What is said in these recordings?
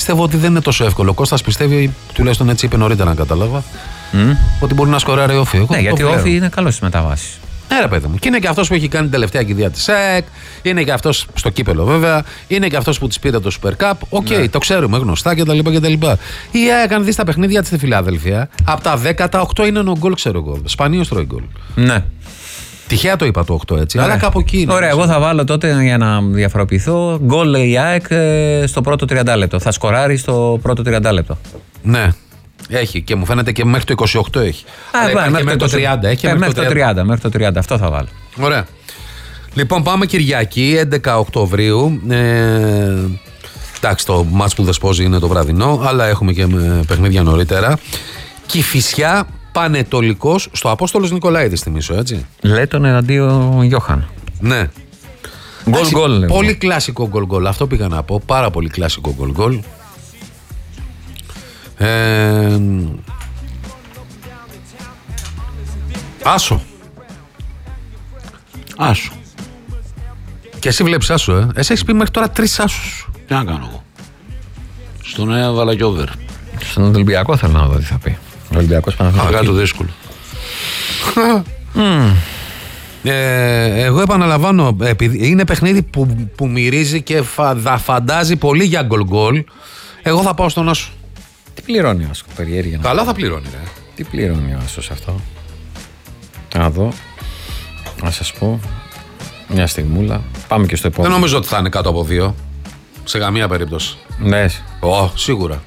Πιστεύω ότι δεν είναι τόσο εύκολο. Ο Κώστας πιστεύει, τουλάχιστον έτσι είπε νωρίτερα, να κατάλαβα, ότι μπορεί να σκοράρει ο Όφη. Ναι, γιατί ο Όφη είναι καλός στις μεταβάσεις. Ναι, ρε παιδί μου. Και είναι και αυτός που έχει κάνει την τελευταία κηδεία της ΣΕΚ. Είναι και αυτός στο κύπελο, βέβαια. Είναι και αυτός που της πήρε το Super Cup. Οκ, το ξέρουμε, γνωστά κτλ. Η ΑΕΚ, αν δεις τα παιχνίδια της στη Φιλάδελφια, από τα 10, τα 8 είναι ο γκολ, ξέρω εγώ. Σπανίως τρώει γκολ. Ναι. Τυχαία το είπα το 8 έτσι. Αλλά κάπου εκεί είναι. Ωραία, εγώ θα βάλω τότε για να διαφοροποιηθώ γκολ η ΑΕΚ στο πρώτο 30 λεπτό. Θα σκοράρει στο πρώτο 30 λεπτό. Ναι. Έχει και μου φαίνεται και μέχρι το 28 έχει. Μέχρι το 30. Μέχρι το 30. Αυτό θα βάλω. Ωραία. Λοιπόν, πάμε Κυριακή, 11 Οκτωβρίου. Εντάξει, το μάτς που δεσπόζει είναι το βραδινό, αλλά έχουμε και παιχνίδια νωρίτερα. Κηφισιά Πανετολικός στο Απόστολος Νικολαίδης, θυμίσω, έτσι. Λέει τον εναντίον Γιώχαν. Ναι. Γκολ. Πολύ κλασικό γκολ. Αυτό πήγα να πω. Πάρα πολύ κλασικό γκολ. Άσο. Και εσύ βλέπεις άσο, Εσύ έχεις πει μέχρι τώρα 3 άσους. Τι να κάνω εγώ. Στον έβαλα και over. Στον Ολυμπιακό θέλω να δω τι θα πει. Ο Ολυμπιακός Παναθηναϊκός. Αγά το δύσκολο. Εγώ επαναλαμβάνω, επειδή είναι παιχνίδι που μυρίζει και φαντάζει πολύ για γκολ. Εγώ θα πάω στον άσο. Τι πληρώνει ο Άσο, περιέργεια. Καλά θα πληρώνει, ρε. Τι πληρώνει ο Άσος αυτό. Να δω. Να σας πω. Μια στιγμούλα. Πάμε και στο επόμενο. Δεν νομίζω ότι θα είναι κάτω από 2. Σε καμία περίπτωση. Ναι. Σίγουρα.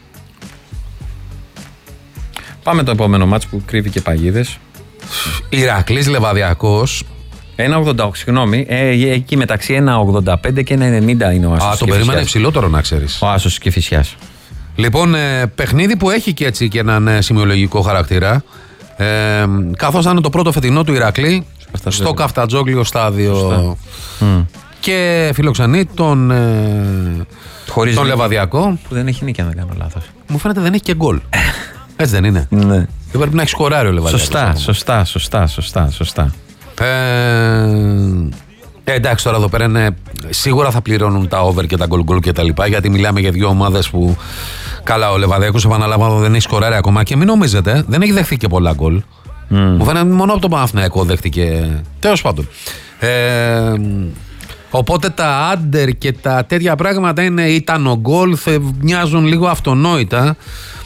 Πάμε το επόμενο μάτς που κρύβει και παγίδες. Ηρακλής Λεβαδιακός. 1,88, συγγνώμη. Εκεί μεταξύ 1,85 και 1,90 είναι ο Άσος. Το περίμενα υψηλότερο, να ξέρεις. Ο Άσος Κηφισιάς. Λοιπόν, παιχνίδι που έχει και έτσι και έναν σημειολογικό χαρακτήρα. Καθώς θα είναι το πρώτο φετινό του Ηρακλή στο Καφτατζόγλιο στάδιο. Και φιλοξενεί τον Λεβαδιακό. Που δεν έχει νίκη, αν δεν κάνω λάθος. Μου φαίνεται δεν έχει και γκολ. Έτσι δεν είναι? Ναι. Και πρέπει να έχει σκοράρει ο Λεβαδιακός. Σωστά. Εντάξει, τώρα εδώ πέρα είναι, σίγουρα θα πληρώνουν τα over και τα γκολ και τα λοιπά, γιατί μιλάμε για δύο ομάδες που, καλά, ο Λεβαδιακός, επαναλαμβάνω, δεν έχει σκοράρει ακόμα και μην νομίζετε, δεν έχει δεχθεί και πολλά γκολ. Μου φαίνεται μόνο από το Παναθηναϊκό δέχτηκε. Τέλος πάντων. Οπότε τα άντερ και τα τέτοια πράγματα ήταν ο γκολ, μοιάζουν λίγο αυτονόητα.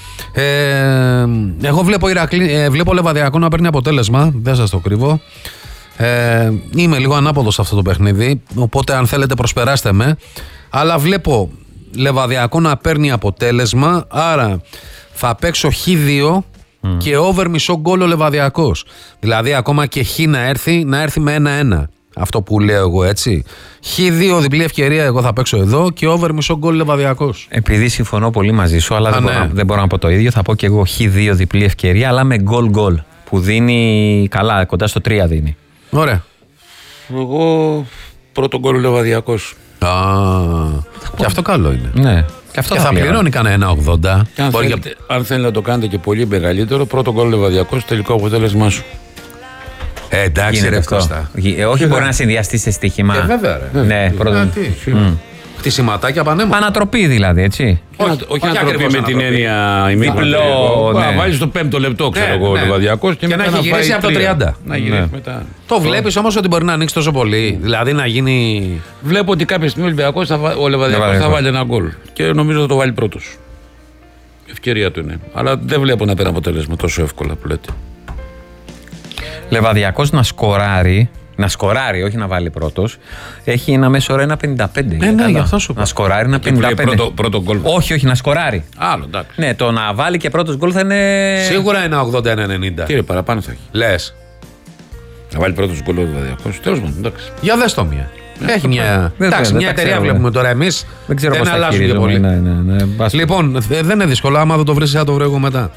Εγώ βλέπω Λεβαδιακό να παίρνει αποτέλεσμα, δεν σας το κρύβω. Είμαι λίγο ανάποδος σε αυτό το παιχνίδι, οπότε αν θέλετε προσπεράστε με. Αλλά βλέπω Λεβαδιακό να παίρνει αποτέλεσμα, άρα θα παίξω Χ2 και over μισό γκολ ο Λεβαδιακός. Δηλαδή ακόμα και Χ να έρθει με 1-1. Αυτό που λέω εγώ, έτσι. Χ2 διπλή ευκαιρία, εγώ θα παίξω εδώ και over μισό γκολ Λεβαδιακός. Επειδή συμφωνώ πολύ μαζί σου, αλλά δεν μπορώ να πω το ίδιο, θα πω και εγώ Χ2 διπλή ευκαιρία, αλλά με γκολ που δίνει καλά, κοντά στο 3 δίνει. Ωραία. Εγώ πρώτο γκολ Λεβαδιακός. Και αυτό καλό είναι. Ναι. Και θα πληρώνει κανένα 1,80. Αν θέλει να το κάνετε και πολύ μεγαλύτερο, πρώτο γκολ Λεβαδιακός, τελικό αποτέλεσμά σου. Εντάξει, ρε Κώστα. Όχι, μπορεί να συνδυαστεί σε στοίχημα. Βέβαια, ρε. Ναι, πρώτον. Χτισηματάκια πανέμορφα. Ανατροπή δηλαδή, έτσι. Όχι ανατροπή με την έννοια ημίχρονο. Να βάλει στο 5ο λεπτό, ξέρω εγώ, ο Λεβαδιακός και να έχει γυρίσει από το 30. Να γυρίσει μετά. Το βλέπεις όμως ότι μπορεί να ανοίξει τόσο πολύ. Δηλαδή να γίνει. Βλέπω ότι κάποια στιγμή ο Λεβαδιακός θα βάλει ένα γκολ. Και νομίζω θα το βάλει πρώτος. Ευκαιρία του είναι. Αλλά δεν βλέπω να παίρνει αποτέλεσμα τόσο εύκολα που λέτε. Λεβαδιακός να σκοράρει, όχι να βάλει πρώτος. Έχει ένα μέσο όρο 1,55. Ναι, αυτό σου. Να σκοράρει 1,55. Πρώτο γκολ. Όχι, να σκοράρει. Άλλο, εντάξει. Ναι, το να βάλει και πρώτος γκολ θα είναι. Σίγουρα 1,80-1,90. Κύριε, παραπάνω θα έχει. Λες. Να βάλει πρώτος γκολ ο Λεβαδιακός. Τέλος πάντων, εντάξει. Για δες το μία. Έχει μια. Εντάξει, μια εταιρεία βλέπουμε τώρα εμείς. Δεν ξέρω πώς θα αλλάζουν και πολύ. Λοιπόν, δεν είναι δύσκολο. Άμα δεν το βρεις, θα το βρω εγώ μετά.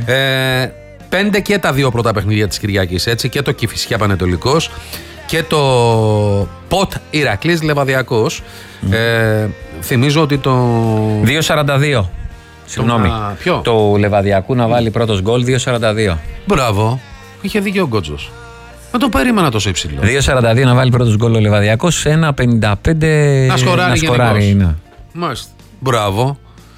5 και τα δύο πρώτα παιχνίδια της Κυριακής, έτσι, και το Κηφισιά Πανετολικός και το Ποτ Ηρακλής Λεβαδιακός. Θυμίζω ότι το 2,42. Συγγνώμη. Ποιο? Το Λεβαδιακού να βάλει πρώτος γκολ 2,42. Μπράβο. Είχε δίκιο ο Γκότζος. Δεν το περίμενα τόσο υψηλό. 2,42 να βάλει πρώτος γκολ ο Λεβαδιακός, 1,55 να σκοράρει. Ναι. Μάλιστα. Μπράβο.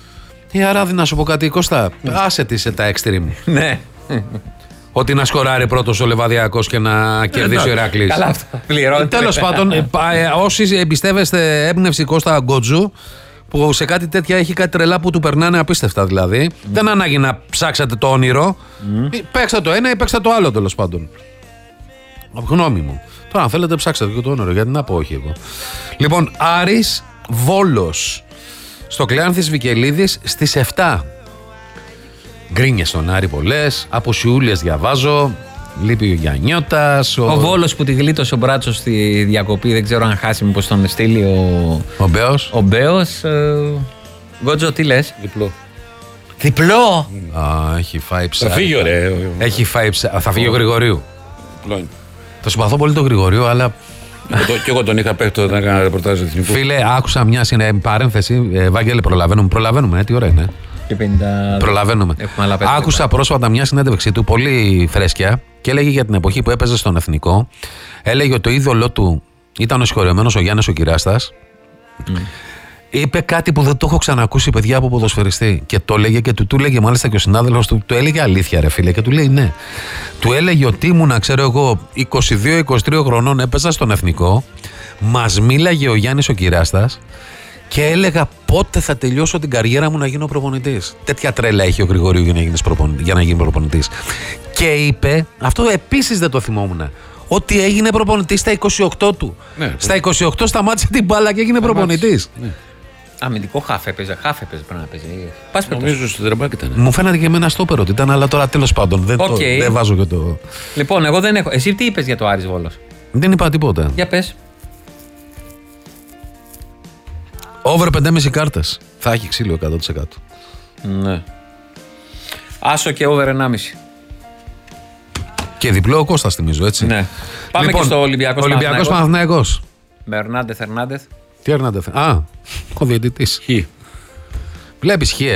Αράδη, να σου πω κάτι, Κώστα. Άσε τη σε τα extreme. Ναι. Ότι να σκοράρει πρώτος ο Λεβαδιακός και να κερδίσει ο Ηράκλης. Καλά, αυτά πληρώνει. Τέλος πάντων, όσοι εμπιστεύεστε έμπνευση Κώστα Γκότζου, που σε κάτι τέτοια έχει κάτι τρελά που του περνάνε απίστευτα δηλαδή, δεν ανάγκη να ψάξετε το όνειρο. Παίξτε το ένα ή παίξτε το άλλο, τέλος πάντων. Γνώμη μου. Τώρα, αν θέλετε, ψάξτε και το όνειρο, γιατί να πω όχι εγώ. Λοιπόν, Άρης Βόλος. Στο Κλεάνθης Βικελίδης στις 7. Γκρίνιες στον Άρη πολλές, αποσιούλες διαβάζω, λείπει ο Γιαννιώτας. Ο Βόλος που τη γλίτωσε ο Μπράτσος στη διακοπή, δεν ξέρω αν χάσει, μήπως τον στείλει ο Μπέος. Ο Μπέος. Γκότζο, τι λες? Διπλό! Έχει φάει ψάρι. Θα φύγει, ωραία. Έχει φάει ψάρι. Θα φύγει ο Γρηγορίου. Το συμπαθώ πολύ τον Γρηγορίου, αλλά. Και εγώ τον είχα παίχτει όταν έκανα ρεπορτάζ εθνικού. Φίλε, άκουσα μια παρένθεση. Βάγγελε, προλαβαίνουμε. Τι ώρα είναι. Και 50... Προλαβαίνουμε. Άκουσα πρόσφατα μια συνέντευξή του, πολύ φρέσκια, και έλεγε για την εποχή που έπαιζε στον Εθνικό. Έλεγε ότι το είδωλό του ήταν ο συγχωρεμένος ο Γιάννης ο Κυράστας. Είπε κάτι που δεν το έχω ξανακούσει, παιδιά, από ποδοσφαιριστή. Και το έλεγε και του έλεγε μάλιστα και ο συνάδελφος του, του έλεγε αλήθεια, ρε φίλε, και του λέει ναι. Του έλεγε ότι ήμουνα, ξέρω εγώ, 22-23 χρονών, έπαιζα στον Εθνικό, μας μίλαγε ο Γιάννης ο Κυράστας και έλεγα πότε θα τελειώσω την καριέρα μου να γίνω προπονητής. Τέτοια τρέλα έχει ο Γρηγορίου για να γίνει προπονητής. Και είπε, αυτό επίσης δεν το θυμόμουν, ότι έγινε προπονητής στα 28 του. Ναι, στα 28 σταμάτησε την μπάλα και έγινε προπονητής. Ναι. Αμυντικό χάφ έπαιζε πρέπει να παίζει. Νομίζω στο τερμπάκι ήταν. Μου φαίνεται και εμένα στόπερο ότι ήταν, αλλά τώρα τέλος πάντων δεν βάζω και το. Λοιπόν, εγώ δεν έχω. Εσύ τι είπες για το Άρης Βόλος? Δεν είπα τίποτα. Για πες. Over 5,5 κάρτες. Θα έχει ξύλο 100%. Ναι. Άσο και over 1,5. Και διπλό ο Κώστας, θυμίζω, έτσι. Ναι. Πάμε λοιπόν, και στο Ολυμπιακός Παναθηναϊκός. Με Ερνάντεθ. Τι Ερνάντεθ? Ο διαιτητής. Χ. Βλέπεις Χ,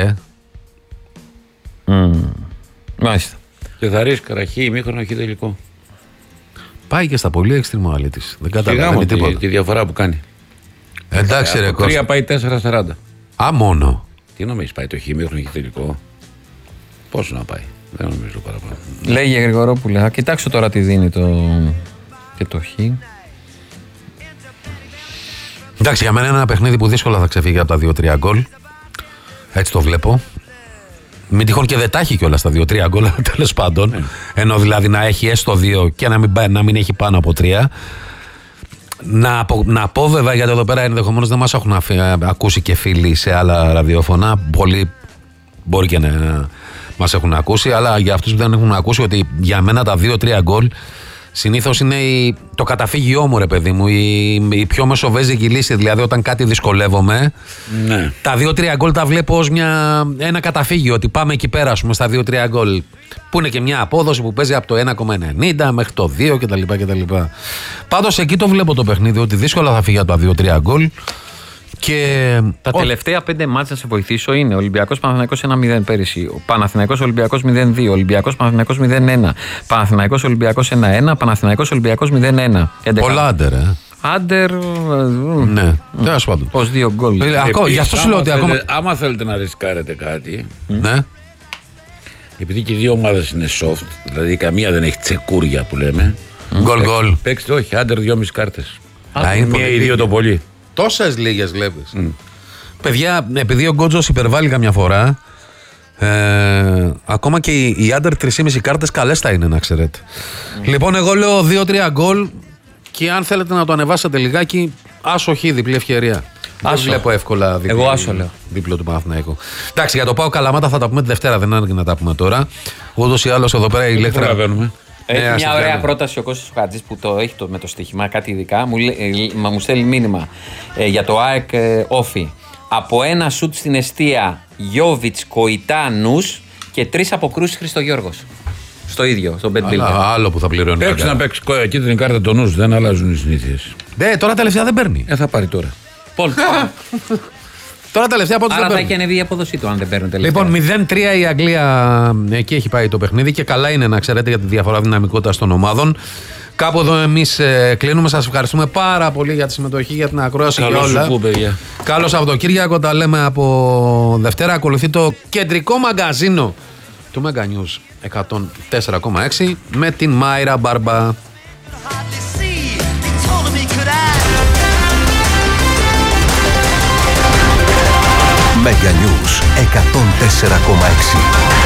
Μάλιστα. Και θα ρίσκαρα Χ, ημίχρονο Χ τελικό. Πάει και στα πολύ έξτριμο ο αλήτης. Δεν καταλαβαίνει τίποτα. Τη διαφορά που κάνει. Εντάξει, ρε Κώστα. 3 πάει 4-40. Μόνο. Τι νομίζεις, πάει το Χ, ημίχρονο Χ τελικό? Πόσο να πάει? Δεν νομίζω παραπάνω. Λέγε Γρηγορόπουλε. Κοιτάξω τώρα τι δίνει και το Χ. Εντάξει, για μένα είναι ένα παιχνίδι που δύσκολα θα ξεφύγει από τα 2-3 γκολ. Έτσι το βλέπω. Μην τυχόν και δεν τα έχει κιόλας τα 2-3 γκολ, τέλος πάντων. Ενώ δηλαδή να έχει έστω 2 και να μην έχει πάνω από 3. Να πω βέβαια, γιατί εδώ πέρα ενδεχομένως δεν μας έχουν ακούσει και φίλοι σε άλλα ραδιόφωνα. Πολλοί μπορεί και να μας έχουν ακούσει, αλλά για αυτούς που δεν έχουν ακούσει, ότι για μένα τα 2-3 γκολ συνήθως είναι το καταφύγιό μου, ρε παιδί μου, η πιο μεσοβέζικη λύση. Δηλαδή, όταν κάτι δυσκολεύομαι, ναι, τα 2-3 γκολ τα βλέπω ως ένα καταφύγιο. Ότι πάμε εκεί πέρα, ας πούμε, στα 2-3 γκολ. Που είναι και μια απόδοση που παίζει από το 1,90 μέχρι το 2 κτλ. Πάντως εκεί το βλέπω το παιχνίδι, ότι δύσκολα θα φύγει από τα 2-3 γκολ. Και τα τελευταία 5 μάτς, να σε βοηθήσω, είναι Ολυμπιακός Παναθηναϊκός 1-0 πέρυσι, Παναθηναϊκός Ολυμπιακός 0-2, Ολυμπιακός Παναθηναϊκός 0-1, Παναθηναϊκός Ολυμπιακός 1-1, Παναθηναϊκός Ολυμπιακός 0-1. Πολλά άντερ, Άντερ. Ναι, τέλος πάντων. Ως 2 γκολ. Γι' αυτό σου λέω ότι ακόμα. Άμα θέλετε να ρισκάρετε κάτι. Ναι. Επειδή και οι δύο ομάδες είναι soft, δηλαδή καμία δεν έχει τσεκούρια που λέμε. Γκολ. Παίξτε, όχι, άντερ 2,5 κάρτες. Μία ή δύο το πολύ. Τόσες λίγες βλέπεις. Παιδιά, επειδή ο Γκότζος υπερβάλλει καμιά φορά, ακόμα και οι άντερ 3,5 κάρτες καλές θα είναι, να ξέρετε. Λοιπόν, εγώ λέω 2-3 γκολ και αν θέλετε να το ανεβάσετε λιγάκι, άσο Χ, διπλή ευκαιρία. Δεν βλέπω εύκολα εγώ άσο λέω. Δίπλο του Παναθηναϊκού. Εντάξει, για το ΠΑΟΚ Καλαμάτα θα τα πούμε τη Δευτέρα, δεν είναι να τα πούμε τώρα. Ούτως ή άλλως εδώ πέρα η Ηλέκτρα. Έχει μια ωραία πρόταση ο Κώστας Χατζής που το έχει με το στοίχημα, κάτι ειδικά. Μου στέλνει μήνυμα για το ΑΕΚ Όφι. Από ένα σουτ στην εστία Γιόβιτς, Κοϊτά, Νους και 3 αποκρούσεις Χριστογιώργος. Στο ίδιο, στο Bet Builder. Άλλο που θα πληρώνει. Παίξει να παίξει κίτρινη κάρτα το Νους, δεν αλλάζουν οι συνήθειες. Ναι, τώρα τελευταία δεν παίρνει. Θα πάρει τώρα. Τώρα τελευταία πότε άρα θα έχει ανεβεί η απόδοσή του αν δεν παίρνει τελευταία. Λοιπόν, 0-3 η Αγγλία, εκεί έχει πάει το παιχνίδι και καλά είναι να ξέρετε για τη διαφορά δυναμικότητας των ομάδων. Κάπου εδώ εμείς κλείνουμε. Σας ευχαριστούμε πάρα πολύ για τη συμμετοχή, για την ακρόαση και όλα. Καλό Σαββατοκύριακο. Τα λέμε από Δευτέρα. Ακολουθεί το κεντρικό μαγκαζίνο του Mega News 104,6 με την Μάιρα Μπάρμπα. Mega News 104,6.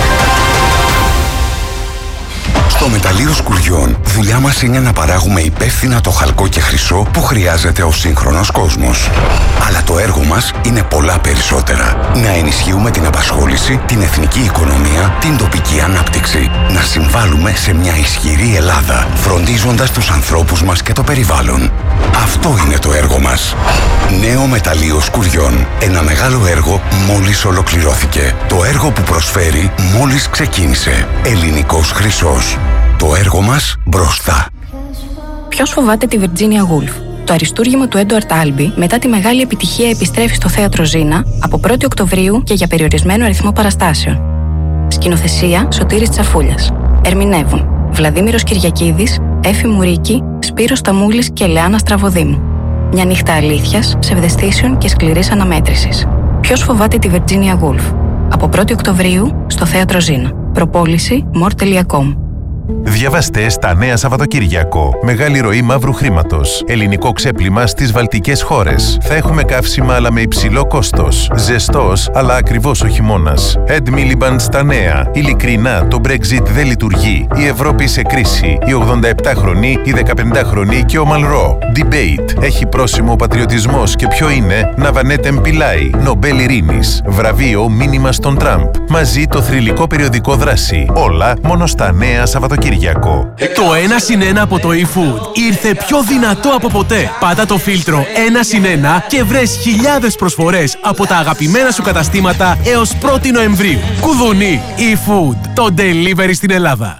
Στο μεταλλείο Σκουριών, δουλειά μας είναι να παράγουμε υπεύθυνα το χαλκό και χρυσό που χρειάζεται ο σύγχρονος κόσμος. Αλλά το έργο μας είναι πολλά περισσότερα. Να ενισχύουμε την απασχόληση, την εθνική οικονομία, την τοπική ανάπτυξη. Να συμβάλλουμε σε μια ισχυρή Ελλάδα, φροντίζοντας τους ανθρώπους μας και το περιβάλλον. Αυτό είναι το έργο μας. Νέο μεταλλείο Σκουριών. Ένα μεγάλο έργο μόλις ολοκληρώθηκε. Το έργο που προσφέρει μόλις ξεκίνησε. Ελληνικός χρυσός. Το έργο μας μπροστά. Ποιος φοβάται τη Virginia Woolf? Το αριστούργημα του Έντουαρτ Άλμπι μετά τη μεγάλη επιτυχία επιστρέφει στο θέατρο Ζήνα από 1η Οκτωβρίου και για περιορισμένο αριθμό παραστάσεων. Σκηνοθεσία Σωτήρης Τσαφούλιας. Ερμηνεύουν Βλαδίμηρος Κυριακίδης, Έφη Μουρίκη, Σπύρος Ταμούλης και Λεάνα Στραβοδήμου. Μια νύχτα αλήθειας, ψευδαισθήσεων και σκληρής αναμέτρησης. Ποιος φοβάται τη Virginia Woolf? Από 1η Οκτωβρίου στο θέατρο Ζήνα. Προπόληση more.com. Διαβάστε στα Νέα Σαββατοκύριακο. Μεγάλη ροή μαύρου χρήματος. Ελληνικό ξέπλυμα στις βαλτικές χώρες. Θα έχουμε καύσιμα αλλά με υψηλό κόστος. Ζεστός αλλά ακριβώς ο χειμώνας. Ed Miliband στα Νέα. Ειλικρινά, το Brexit δεν λειτουργεί. Η Ευρώπη σε κρίση. Οι 87χρονοι, οι 15χρονοι και ο Μαλρό. Debate. Έχει πρόσημο ο πατριωτισμός και ποιο είναι? Ναβανέτ Εμπιλάι. Νομπέλ Ειρήνης. Βραβείο μήνυμα στον Τραμπ. Μαζί το θρυλικό περιοδικό Δράση. Όλα μόνο στα Νέα Σαββατοκύριακο. Το 1+1 από το eFood ήρθε πιο δυνατό από ποτέ. Πάτα το φίλτρο 1+1 και βρες χιλιάδες προσφορές από τα αγαπημένα σου καταστήματα έως 1η Νοεμβρίου. Κουδουνί eFood, το delivery στην Ελλάδα.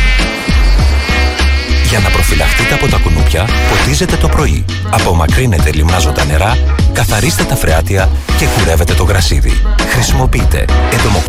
Για να προφυλαχτείτε από τα κουνούπια, ποτίζετε το πρωί. Απομακρύνετε λιμνάζοντα νερά, καθαρίστε τα φρεάτια και κουρεύετε το γρασίδι. Χρησιμοποιείτε